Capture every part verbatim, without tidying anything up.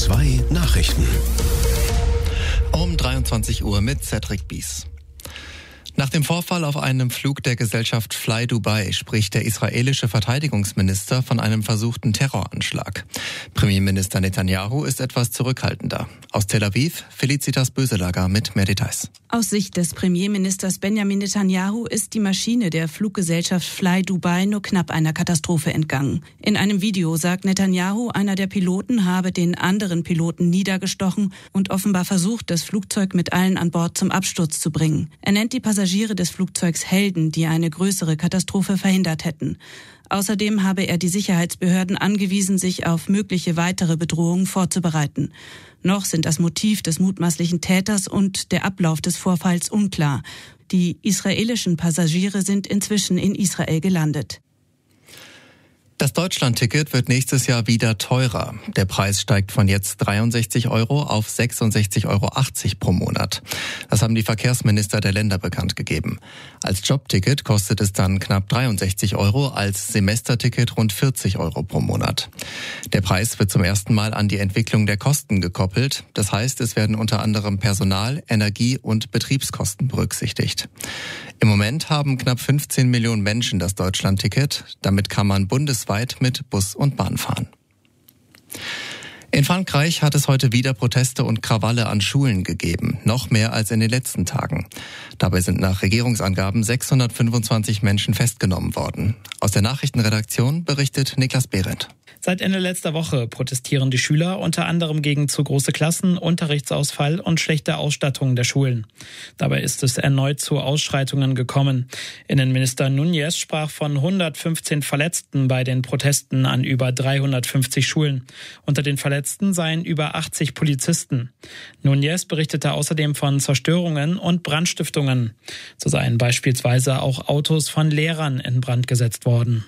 zwei Nachrichten. Um dreiundzwanzig Uhr mit Cedric Bies. Nach dem Vorfall auf einem Flug der Gesellschaft Fly Dubai spricht der israelische Verteidigungsminister von einem versuchten Terroranschlag. Premierminister Netanyahu ist etwas zurückhaltender. Aus Tel Aviv, Felicitas Böselager mit mehr Details. Aus Sicht des Premierministers Benjamin Netanyahu ist die Maschine der Fluggesellschaft Fly Dubai nur knapp einer Katastrophe entgangen. In einem Video sagt Netanyahu, einer der Piloten habe den anderen Piloten niedergestochen und offenbar versucht, das Flugzeug mit allen an Bord zum Absturz zu bringen. Er nennt die Passagiere des Flugzeugs Helden, die eine größere Katastrophe verhindert hätten. Außerdem habe er die Sicherheitsbehörden angewiesen, sich auf mögliche weitere Bedrohungen vorzubereiten. Noch sind das Motiv des mutmaßlichen Täters und der Ablauf des Vorfalls unklar. Die israelischen Passagiere sind inzwischen in Israel gelandet. Das Deutschland-Ticket wird nächstes Jahr wieder teurer. Der Preis steigt von jetzt dreiundsechzig Euro auf sechsundsechzig Euro achtzig pro Monat. Das haben die Verkehrsminister der Länder bekannt gegeben. Als Jobticket kostet es dann knapp dreiundsechzig Euro, als Semesterticket rund vierzig Euro pro Monat. Der Preis wird zum ersten Mal an die Entwicklung der Kosten gekoppelt. Das heißt, es werden unter anderem Personal-, Energie- und Betriebskosten berücksichtigt. Im Moment haben knapp fünfzehn Millionen Menschen das Deutschland-Ticket. Damit kann man bundesweit mit Bus und Bahn fahren. In Frankreich hat es heute wieder Proteste und Krawalle an Schulen gegeben, noch mehr als in den letzten Tagen. Dabei sind nach Regierungsangaben sechshundertfünfundzwanzig Menschen festgenommen worden. Aus der Nachrichtenredaktion berichtet Niklas Behrendt. Seit Ende letzter Woche protestieren die Schüler unter anderem gegen zu große Klassen, Unterrichtsausfall und schlechte Ausstattung der Schulen. Dabei ist es erneut zu Ausschreitungen gekommen. Innenminister Núñez sprach von hundertfünfzehn Verletzten bei den Protesten an über dreihundertfünfzig Schulen. Unter den Verletzten seien über achtzig Polizisten. Núñez berichtete außerdem von Zerstörungen und Brandstiftungen. So seien beispielsweise auch Autos von Lehrern in Brand gesetzt worden.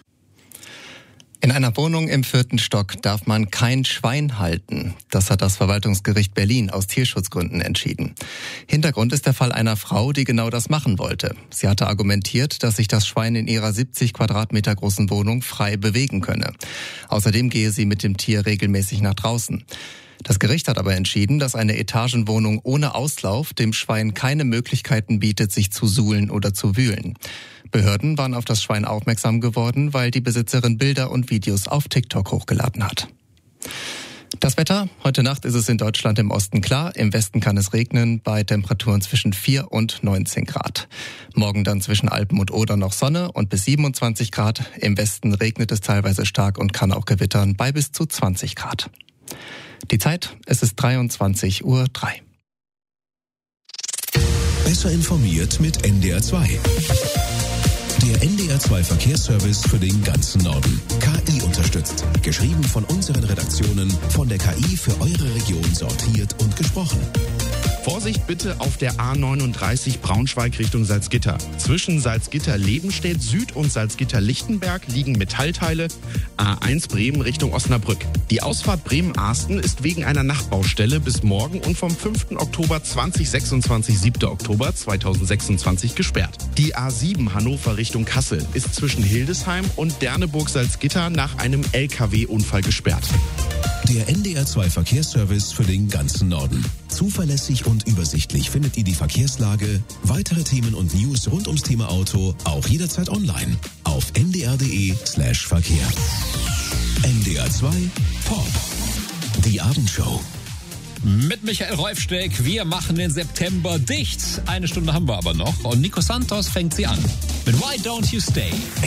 In einer Wohnung im vierten Stock darf man kein Schwein halten. Das hat das Verwaltungsgericht Berlin aus Tierschutzgründen entschieden. Hintergrund ist der Fall einer Frau, die genau das machen wollte. Sie hatte argumentiert, dass sich das Schwein in ihrer siebzig Quadratmeter großen Wohnung frei bewegen könne. Außerdem gehe sie mit dem Tier regelmäßig nach draußen. Das Gericht hat aber entschieden, dass eine Etagenwohnung ohne Auslauf dem Schwein keine Möglichkeiten bietet, sich zu suhlen oder zu wühlen. Behörden waren auf das Schwein aufmerksam geworden, weil die Besitzerin Bilder und Videos auf TikTok hochgeladen hat. Das Wetter: Heute Nacht ist es in Deutschland im Osten klar, im Westen kann es regnen, bei Temperaturen zwischen vier und neunzehn Grad. Morgen dann zwischen Alpen und Oder noch Sonne und bis siebenundzwanzig Grad. Im Westen regnet es teilweise stark und kann auch gewittern bei bis zu zwanzig Grad. Die Zeit: Es ist dreiundzwanzig Uhr drei. Besser informiert mit N D R zwei. Der N D R zwei Verkehrsservice für den ganzen Norden. K I unterstützt. Geschrieben von unseren Redaktionen, von der K I für eure Region sortiert und gesprochen. Vorsicht bitte auf der A neununddreißig Braunschweig Richtung Salzgitter. Zwischen Salzgitter-Lebenstedt Süd und Salzgitter-Lichtenberg liegen Metallteile. A eins Bremen Richtung Osnabrück. Die Ausfahrt Bremen-Arsten ist wegen einer Nachtbaustelle bis morgen und vom fünften Oktober zweitausendsechsundzwanzig, siebten Oktober zweitausendsechsundzwanzig gesperrt. Die A sieben Hannover Richtung Kassel ist zwischen Hildesheim und Derneburg-Salzgitter nach einem L K W-Unfall gesperrt. Der N D R zwei Verkehrsservice für den ganzen Norden. Zuverlässig und übersichtlich findet ihr die Verkehrslage, weitere Themen und News rund ums Thema Auto auch jederzeit online auf n d r punkt d e slash verkehr. N D R zwei Pop. Die Abendshow. Mit Michael Reufsteck, wir machen den September dicht. Eine Stunde haben wir aber noch und Nico Santos fängt sie an. Mit Why Don't You Stay?